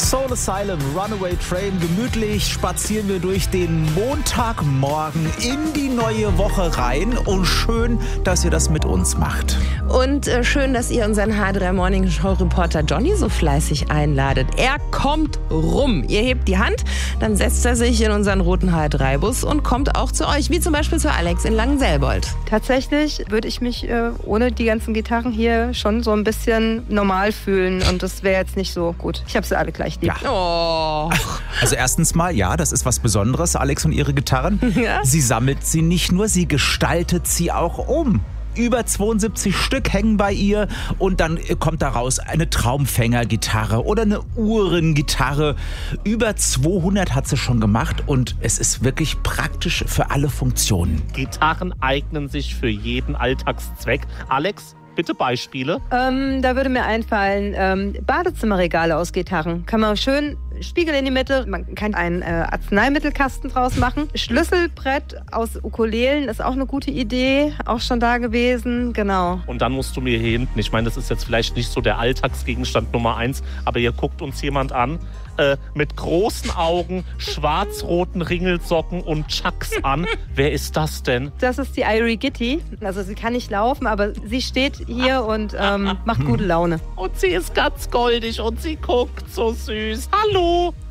Soul Asylum, Runaway Train. Gemütlich spazieren wir durch den Montagmorgen in die neue Woche rein. Und schön, dass ihr das mit uns macht. Und schön, dass ihr unseren H3 Morning Show Reporter Johnny so fleißig einladet. Er kommt rum. Ihr hebt die Hand, dann setzt er sich in unseren roten H3-Bus und kommt auch zu euch, wie zum Beispiel zu Alex in Langenselbold. Tatsächlich würde ich mich ohne die ganzen Gitarren hier schon so ein bisschen normal fühlen. Und das wäre jetzt nicht so gut. Ich habe sie alle gleich lieb. Ja. Oh. Also erstens mal, ja, das ist was Besonderes, Alex und ihre Gitarren. Ja. Sie sammelt sie nicht nur, sie gestaltet sie auch um. Über 72 Stück hängen bei ihr und dann kommt daraus eine Traumfänger-Gitarre oder eine Uhrengitarre. Über 200 hat sie schon gemacht und es ist wirklich praktisch für alle Funktionen. Gitarren eignen sich für jeden Alltagszweck. Alex, bitte Beispiele. Da würde mir einfallen, Badezimmerregale aus Gitarren. Kann man schön Spiegel in die Mitte, man kann einen Arzneimittelkasten draus machen. Schlüsselbrett aus Ukulelen ist auch eine gute Idee, auch schon da gewesen, genau. Und dann musst du mir hier hinten, ich meine, das ist jetzt vielleicht nicht so der Alltagsgegenstand Nummer 1, aber hier guckt uns jemand an, mit großen Augen, schwarz-roten Ringelsocken und Chucks an. Wer ist das denn? Das ist die Irie Gitti. Also sie kann nicht laufen, aber sie steht hier und macht gute Laune. Und sie ist ganz goldig und sie guckt so süß. Hallo!